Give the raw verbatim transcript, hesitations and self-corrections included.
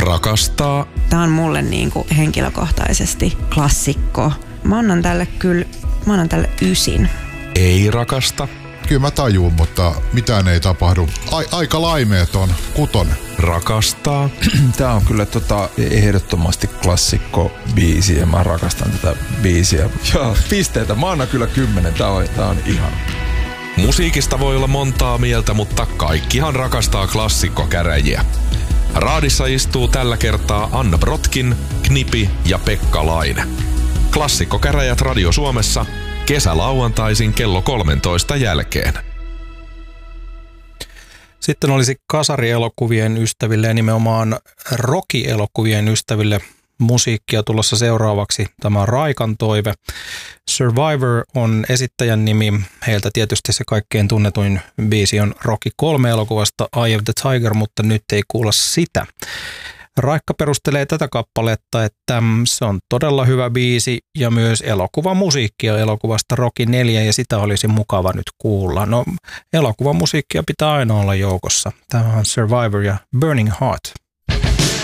Rakastaa. Tää on mulle niinku henkilökohtaisesti klassikko. Mä annan tälle kyllä, mä annan tälle ysin. Ei rakasta. Kyllä mä tajuun, mutta mitään ei tapahdu. Ai, aika laimeet on. Kutonen. Rakastaa. Tää on kyllä tota ehdottomasti klassikko biisi ja mä rakastan tätä biisiä. Ja pisteitä, mä annan kyllä kymmenen. Tää on, tää on ihana. Musiikista voi olla montaa mieltä, mutta kaikkihan rakastaa klassikkokäräjiä. Raadissa istuu tällä kertaa Anna Brotkin, Knipi ja Pekka Laine. Klassikkokäräjät Radio Suomessa kesälauantaisin kello kolmentoista jälkeen. Sitten olisi kasarielokuvien ystäville ja nimenomaan Rocky-elokuvien ystäville musiikkia tulossa seuraavaksi. Tämä on Raikan toive. Survivor on esittäjän nimi. Heiltä tietysti se kaikkein tunnetuin biisi on Rocky kolme elokuvasta Eye of the Tiger, mutta nyt ei kuulla sitä. Raikka perustelee tätä kappaletta, että se on todella hyvä biisi ja myös elokuvamusiikkia elokuvasta Rocky neljä ja sitä olisi mukava nyt kuulla. No, elokuvamusiikkia pitää aina olla joukossa. Tämä on Survivor ja Burning Heart.